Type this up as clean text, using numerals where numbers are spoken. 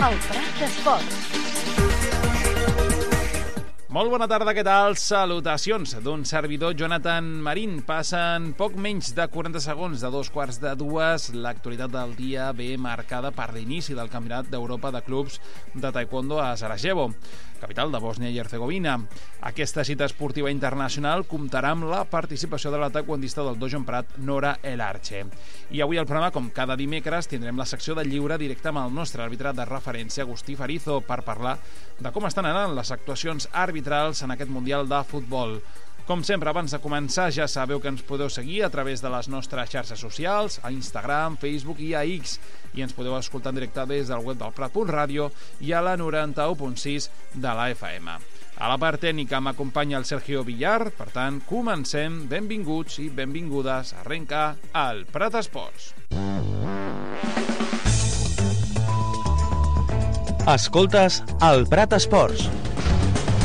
El Prat d'Esports. Molt bona tarda, què tal? Salutacions d'un servidor, Jonathan Marín. Passen poc menys de 40 segons de 2:45. L'actualitat del dia ve marcada per l'inici del Campionat d'Europa de Clubs de Taekwondo a Sarajevo, capital de Bòsnia i Hercegovina. Aquesta cita esportiva internacional comptarà amb la participació de la taekwondista del Dojo Prat, Nora Elarche. I avui al programa, com cada dimecres, tindrem la secció de lliure directe amb el nostre àrbitre de referència, Agustí Farizo, per parlar de com estan anant les actuacions arbitrals en aquest Mundial de Futbol. Com sempre, abans de començar, ja sabeu que ens podeu seguir a través de les nostres xarxes socials, a Instagram, Facebook i a X, i ens podeu escoltar en directe des del web del Prat.ràdio i a la 91.6 de la FM. A la part tècnica m'acompanya el Sergio Villar, per tant, comencem. Benvinguts i benvingudes. Arrenca el Prat Esports. Escoltes el Prat Esports.